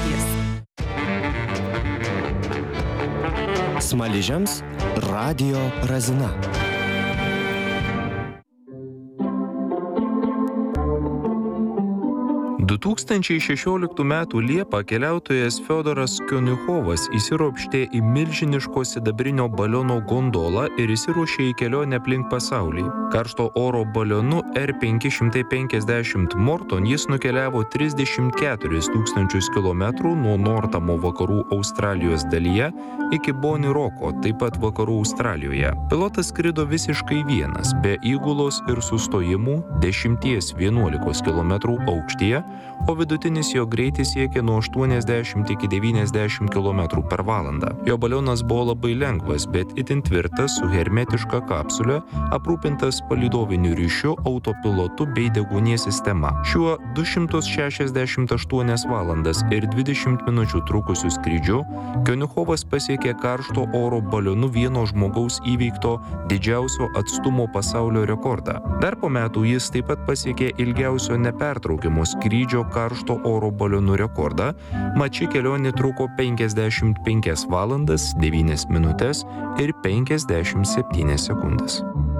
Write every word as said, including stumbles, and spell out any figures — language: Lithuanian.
radijas. Smaližiams radijo razina. du tūkstančiai šešioliktų metų Liepą keliautojas Fiodoras Kioniuchovas įsiropštė į milžiniško sidabrinio baliono gondolą ir įsiruošė į kelionę aplink pasaulį. Karšto oro balionu R penki šimtai penkiasdešimt Morton jis nukeliavo trisdešimt keturis tūkstančius kilometrų nuo Nortamo vakarų Australijos dalyje iki Boni Roko, taip pat vakarų Australijoje. Pilotas skrido visiškai vienas, be įgulos ir sustojimų dešimties vienuolikos kilometrų aukštyje, o vidutinis jo greitis siekė nuo aštuoniasdešimt iki devyniasdešimt kilometrų per valandą. Jo balionas buvo labai lengvas, bet itin tvirtas su hermetiška kapsulė, aprūpintas palydoviniu ryšiu, autopilotu bei deguonies sistema. Šiuo du šimtus šešiasdešimt aštuonias valandas ir dvidešimt minučių trukusiu skrydžiu Kioniuchovas pasiekė karšto oro balionu vieno žmogaus įveikto didžiausio atstumo pasaulio rekordą. Dar po metų jis taip pat pasiekė ilgiausio nepertraukimo skrydžio karšto oro balionu rekordą, mat ši kelionė truko penkiasdešimt penkias valandas, devynias minutes ir penkiasdešimt septynias sekundes.